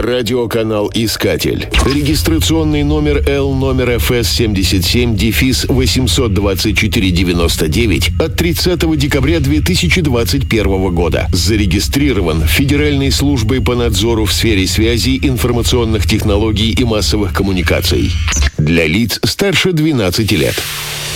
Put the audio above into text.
Радиоканал «Искатель». Регистрационный номер Л номер ФС 77-82499 от 30 декабря 2021 года. Зарегистрирован Федеральной службой по надзору в сфере связи, информационных технологий и массовых коммуникаций. Для лиц старше 12 лет.